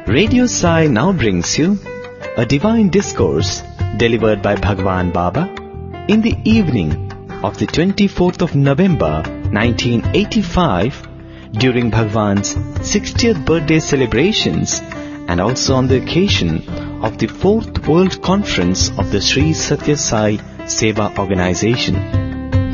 Radio Sai now brings you a divine discourse delivered by Bhagwan Baba in the evening of the 24th of November 1985 during Bhagwan's 60th birthday celebrations and also on the occasion of the 4th World Conference of the Sri Satya Sai Seva Organization.